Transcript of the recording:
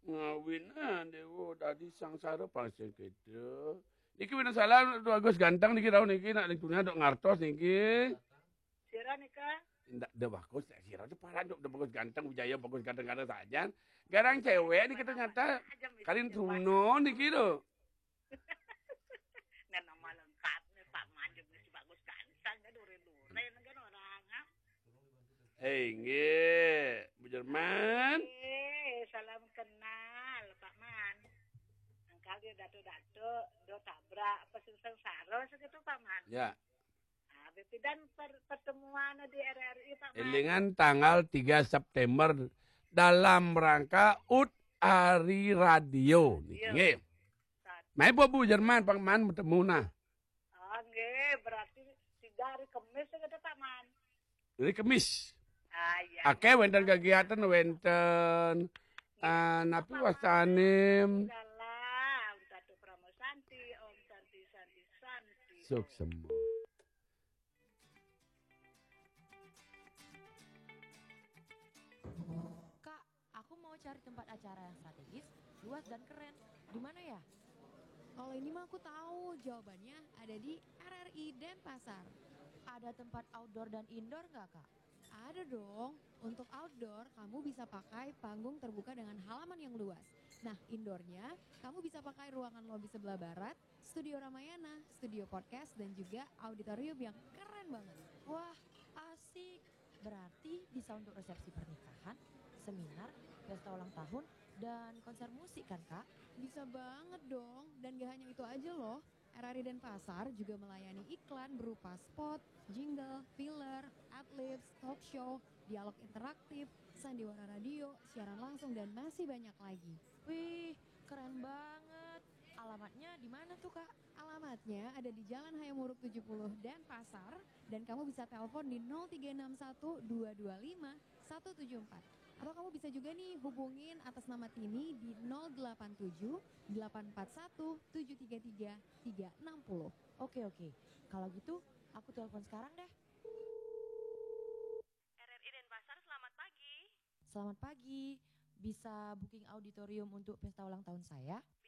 Ngawinan dewo tadi sangsara pasien gitu. Niki wina salah tu Agus ganteng niki tahu niki nak lingkungan dok ngartos niki. Sira nika. Ndak ada bagus, sira tu parah dok bagus ganteng Wijaya bagus ganteng-ganteng saja. Garang cewek niki ternyata kalin truno niki do. Nah nama lengkapnya Pak Manjem si bagus ganteng kan dure-dure kan orang. Nggih, Bu Jerman. Salam kenal Pak Man. Engkau dia dato-dato, do tabrak apa sengsara segitu Pak Man. Ya. Dan pertemuan di RRI Pak Man. Elingan tanggal 3 September dalam rangka UT Hari Radio. Nggih. Mai Bu Jerman Pak Man bertemu nah. Nggih, berarti dari Kemis gitu Pak Man. Dari Kemis. Iya. Oke, wenten kegiatan wenten napi wasanim. Dalam Tatu Pramosanti, Om Santi. Suksemu. Kak, aku mau cari tempat acara yang strategis, luas dan keren. Di mana ya? Kalau ini mah aku tahu jawabannya ada di RRI Denpasar. Ada tempat outdoor dan indoor nggak, Kak? Ada dong. Untuk outdoor, kamu bisa pakai panggung terbuka dengan halaman yang luas. Nah, indoornya, kamu bisa pakai ruangan lobi sebelah barat, studio Ramayana, studio podcast, dan juga auditorium yang keren banget. Wah, asik. Berarti bisa untuk resepsi pernikahan, seminar, pesta ulang tahun, dan konser musik kan, Kak? Bisa banget dong. Dan gak hanya itu aja loh. RRI Denpasar juga melayani iklan berupa spot, jingle, filler, adlibs, talk show, dialog interaktif, sandiwara radio, siaran langsung, dan masih banyak lagi. Wih, keren banget. Alamatnya di mana tuh, Kak? Alamatnya ada di Jalan Hayamuruk 70 Denpasar, dan kamu bisa telepon di 0361 225 174. Atau kamu bisa juga nih hubungin atas nama Tini di 087 841 733 360. Oke. Kalau gitu, aku telepon sekarang deh. RRI Denpasar, selamat pagi. Selamat pagi. Bisa booking auditorium untuk pesta ulang tahun saya?